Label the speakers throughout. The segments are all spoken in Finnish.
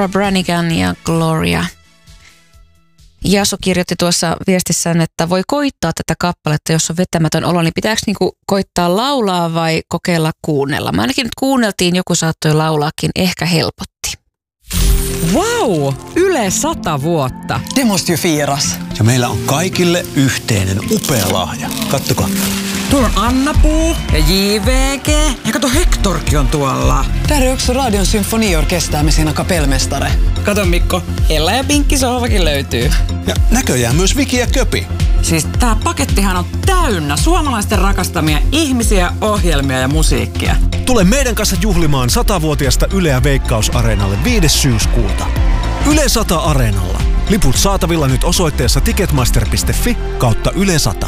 Speaker 1: Laura Branigan ja Gloria. Jasu kirjoitti tuossa viestissään, että voi koittaa tätä kappaletta, jos on vetämätön olo, niin pitääkö niinku koittaa laulaa vai kokeilla kuunnella? Mä ainakin nyt kuunneltiin, joku saattoi laulaakin, ehkä helpotti.
Speaker 2: Wow! Yle 100 vuotta.
Speaker 3: Det måste ju firas.
Speaker 4: Ja meillä on kaikille yhteinen upea lahja. Kattokaa.
Speaker 2: Tuolla on Anna-Puu ja JVG. Ja kato, Hectorkin on tuolla.
Speaker 3: Där är också Radion symfoniorkester med sina kapellmästare.
Speaker 2: Kato Mikko, Ella ja Pinkki sohvakin löytyy.
Speaker 4: Ja näköjään myös Viki ja Köpi.
Speaker 2: Siis tää pakettihan on täynnä suomalaisten rakastamia ihmisiä, ohjelmia ja musiikkia.
Speaker 5: Tule meidän kanssa juhlimaan 100-vuotiasta Yleä Veikkaus-areenalle 5. syyskuuta. Yle 100 Areenalla. Liput saatavilla nyt osoitteessa ticketmaster.fi/Yle 100.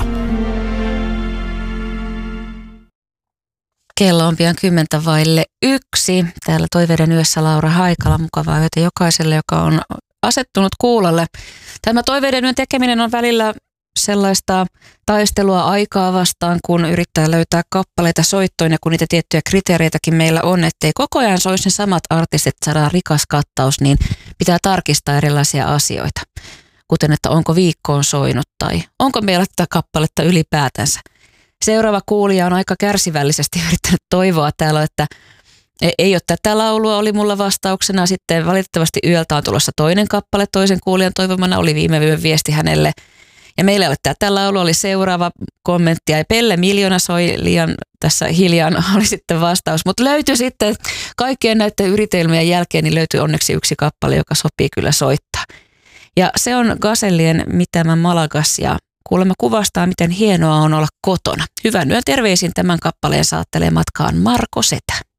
Speaker 1: Kello on pian 1:10. Täällä Toiveiden yössä Laura Haikala. Mukavaa yötä jokaiselle, joka on asettunut kuulolle. Tämä Toiveiden yön tekeminen on välillä sellaista taistelua aikaa vastaan, kun yrittää löytää kappaleita soittoon ja kun niitä tiettyjä kriteereitäkin meillä on, ettei koko ajan soisi ne samat artistit, saadaan rikas kattaus, niin pitää tarkistaa erilaisia asioita. Kuten, että onko viikkoon soinut tai onko meillä tätä kappaletta ylipäätänsä. Seuraava kuulija on aika kärsivällisesti yrittänyt toivoa täällä, että ei ole tätä laulua, oli mulla vastauksena. Sitten valitettavasti yöltä on tulossa toinen kappale, toisen kuulijan toivomana oli viime yön viesti hänelle. Ja meillä ei ole tätä laulua, oli seuraava kommentti ja Pelle Miljoona soi liian tässä hiljaan, oli sitten vastaus. Mutta löytyi sitten kaikkien näiden yritelmien jälkeen, niin löytyi onneksi yksi kappale, joka sopii kyllä soittaa. Ja se on Gazellien Mitämä Malagas ja kuulemma kuvastaa, miten hienoa on olla kotona. Hyvän yön terveisin tämän kappaleen saattelee matkaan Marko Setä.